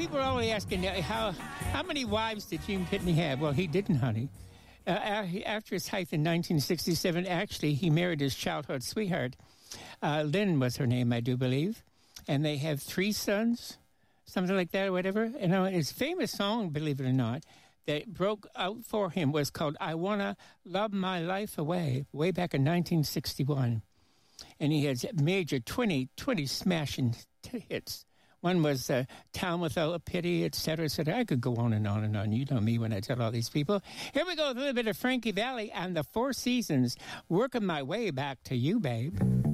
people are always asking how many wives did Gene Pitney have? Well, he didn't, honey. After his height in 1967, actually, he married his childhood sweetheart. Lynn was her name, I do believe. And they have 3 sons, something like that or whatever. And his famous song, believe it or not, that broke out for him was called I Wanna Love My Life Away, way back in 1961. And he has major 20 smashing hits. One was Town Without a Pity, etc., etc. I could go on and on and on. You know me when I tell all these people. Here we go with a little bit of Frankie Valli and the Four Seasons, working my way back to you, babe.